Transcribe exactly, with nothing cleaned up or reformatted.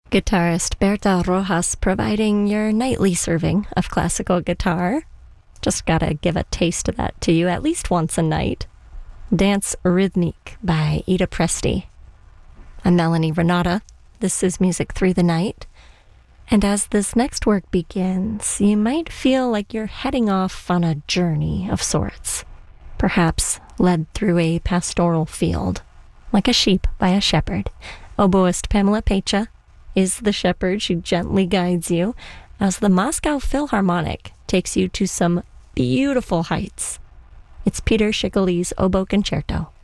Guitarist Berta Rojas providing your nightly serving of classical guitar. Just gotta give a taste of that to you at least once a night. Dance Rhythmique by Ida Presti. I'm Melanie Renata. This is Music Through the Night. And as this next work begins, you might feel like you're heading off on a journey of sorts, perhaps led through a pastoral field, like a sheep by a shepherd. Oboist Pamela Pecha is the shepherd. She gently guides you as the Moscow Philharmonic takes you to some beautiful heights. It's Peter Schickele's Oboe Concerto.